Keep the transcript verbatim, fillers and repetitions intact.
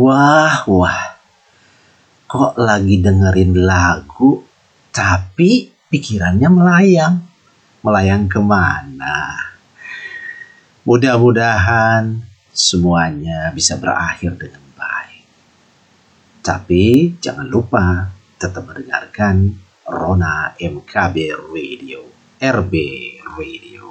Wah, wah, kok lagi dengerin lagu, tapi pikirannya melayang. Melayang kemana? Mudah-mudahan semuanya bisa berakhir dengan baik. Tapi jangan lupa tetap mendengarkan Rona M K B Radio, R B Radio.